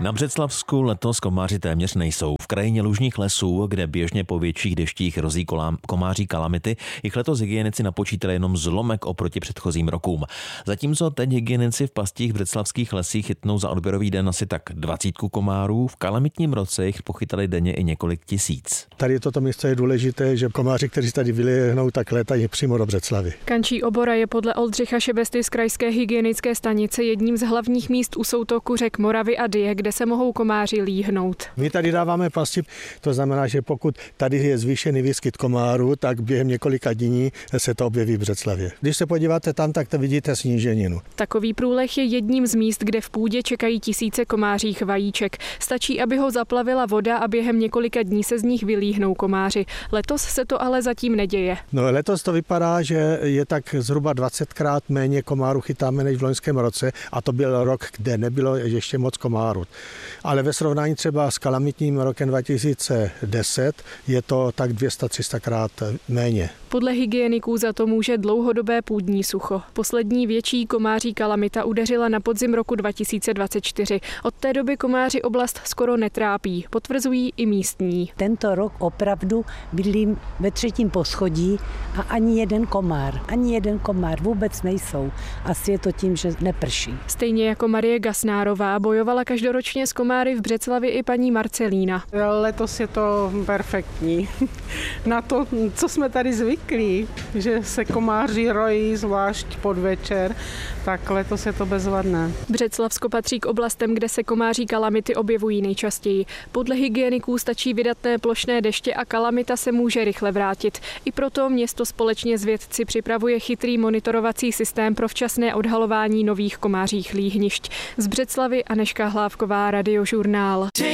Na Břeclavsku letos komáři téměř nejsou. V krajině lužních lesů, kde běžně po větších deštích hrozí komáří kalamity, jich letos hygienici napočítali jenom zlomek oproti předchozím rokům. Zatímco teď hygienici v pastích v břeclavských lesích chytnou za odběrový den asi tak 20 komárů, v kalamitním roce jich pochytali denně i několik tisíc. Tady toto místo je důležité, že komáři, kteří tady vylehnou, tak létají přímo do Břeclavy. Kančí obora je podle Oldřicha Šebesty z krajské hygienické stanice jedním z hlavních míst u soutoku řek Moravy a Dyje, kde se mohou komáři líhnout. My tady dáváme pasti, to znamená, že pokud tady je zvýšený výskyt komárů, tak během několika dní se to objeví v Břeclavě. Když se podíváte tam, tak to vidíte sníženinu. Takový průleh je jedním z míst, kde v půdě čekají tisíce komářích vajíček. Stačí, aby ho zaplavila voda a během několika dní se z nich vylíhnou komáři. Letos se to ale zatím neděje. No, letos to vypadá, že je tak zhruba 20krát méně komárů chytáme než v loňském roce a to byl rok, kde nebylo ještě moc komárů. Ale ve srovnání třeba s kalamitním rokem 2010 je to tak 200-300krát méně. Podle hygieniků za to může dlouhodobé půdní sucho. Poslední větší komáří kalamita udeřila na podzim roku 2024. Od té doby komáři oblast skoro netrápí, potvrzují i místní. Tento rok opravdu bydlím ve 3. poschodí a ani jeden komár vůbec nejsou. Asi je to tím, že neprší. Stejně jako Marie Gasnárová bojovala každoročně s komáry v Břeclavi i paní Marcelína. Letos je to perfektní. Na to, co jsme tady zvyklí, že se komáři rojí zvlášť podvečer, tak letos je to bezvadné. Břeclavsko patří k oblastem, kde se komáří kalamity objevují nejčastěji. Podle hygieniků stačí vydatné plošné deště a kalamita se může rychle vrátit. I proto město společně s vědci připravuje chytrý monitorovací systém pro včasné odhalování nových komářích líhnišť. Z Břeclavy Anežka Hlávková, Radiožurnál.